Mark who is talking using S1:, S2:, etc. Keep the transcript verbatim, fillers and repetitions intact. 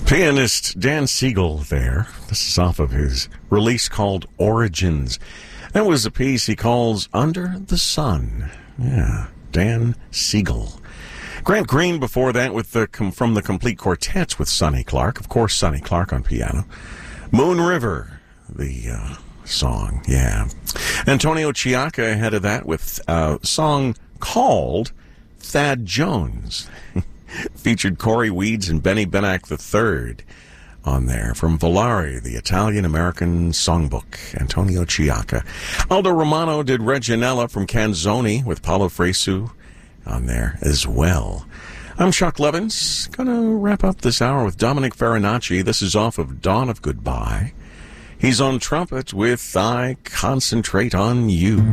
S1: Pianist Dan Siegel there. This is off of his release called Origins. That was a piece he calls Under the Sun. Yeah, Dan Siegel. Grant Green before that with the from the Complete Quartets with Sonny Clark. Of course, Sonny Clark on piano. Moon River, the uh, song, yeah. Antonio Chiacca ahead of that with a song called Thad Jones. Featured Corey Weeds and Benny Benack the third on there. From Volare, the Italian-American songbook, Antonio Chiacca. Aldo Romano did Reginella from Canzoni with Paolo Fresu on there as well. I'm Chuck Levins. Gonna wrap up this hour with Dominic Farinacci. This is off of Dawn of Goodbye. He's on trumpet with I Concentrate on You.